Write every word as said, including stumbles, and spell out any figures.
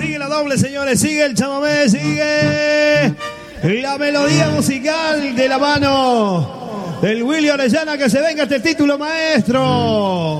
Sigue la doble, señores. Sigue el chamamé. Sigue la melodía musical de la mano del Willy Orellana. Que se venga este título, maestro.